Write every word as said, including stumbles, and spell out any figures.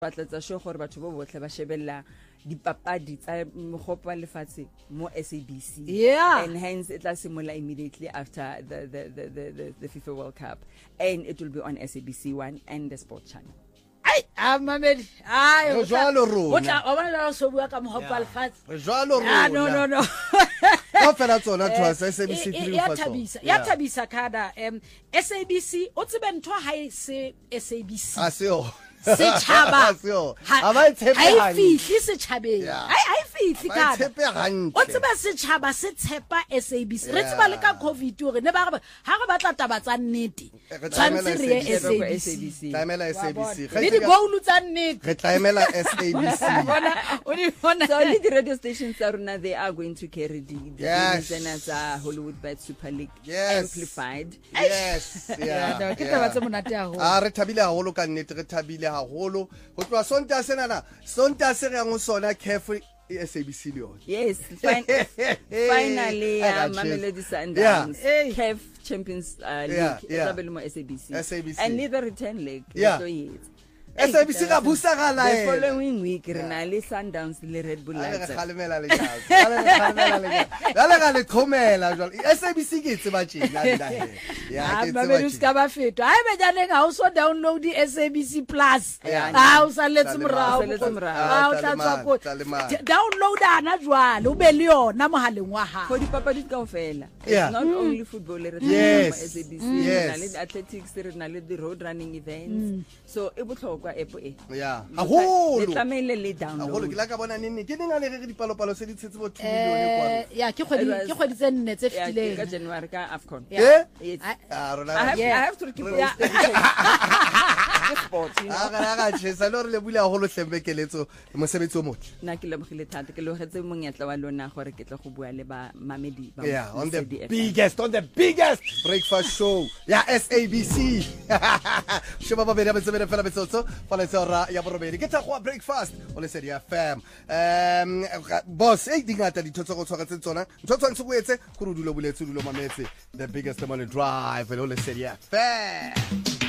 batletsa show gore batho bo botle ba shebella dipapadi tsa mogopwa lefatshe mo S A B C. Yeah. And hence it will simula immediately after the the, the the the the FIFA World Cup, and it will be on S A B C one and the Sport Channel. Ai amamedi ai o jwalo rona o tla o bona la so bua ka mogopwa lefatshe o jwalo ah rona no no no ka fela tsona twa S A B C three ya thabisa ya thabisa kada em S A B C o tsebe ntho ha e se S A B C a se o setšhaba ha ba tshepe ha e fitli setšhabeng ai ai fitli ba ka tshepe hantle o tseba setšhaba se tshepa S A B C re tseba le ka COVID re ne ba ga re batla taba tsa nnete tshwantse re ye S A B C tlaimela S A B C le di goal tsa nnete re tlaimela S A B C bona o di bona So only the radio stations are now they are going to carry the the business uh, Hollywood Bet Super League amplified. Yes, yeah. no ke taba tse monate haholo ah re thabile haholo ka nnete re thabile haholo go tloa sonta sena na sonta se re ngo sona careful S A B C le yona. Yes, fin finally uh, Mamelodi Sundowns C A F Champions uh, League yeah, yeah. S A B C S A B C and neither return leg yeah. so yes. S A B C ga busa ga la the following week re na le Sundowns le Red Bull Lights ga khalemela le ja ga le ga le khomela jwale S A B C ke tseba tjena nda ya ke tseba tjena ska ba fetwa ha be janeng ha o so download S A B C Plus ha o sa letse morao ha o tla tswa ko download ana jwale o be le yona mohaleng wa ha for dipapadi kaofela it's not only football re yes. S A B C re na le athletics re na le the road running events so e botlhokwa app e yeah aholo le tlamele le download aholo ke la ka bona nne ke dinga le re dipalopalo se di tshetse bo two million kwa ya ke kgwedi ke kgwedi tse nne tse fitileng ka January ka AFCON eh ah rona I have I have to keep sport you know aga ga tshesa lo re le bula holo hlembekeletso mosebetsi o motle na ke lebogile thata ke logetse monyetla wa lona gore ke tla go bua le ba mamedi ba yeah on the biggest on the biggest breakfast show ya S A B C sheba ba bere ba tsebe fela betsotso fa le tsora ya borobedi ke tsa go breakfast o le se di F M um boss e dingata di thotso go tshwara tsona ntho tswang se go etse go re dulo buletse dulo mametse the biggest morning drive le se di F M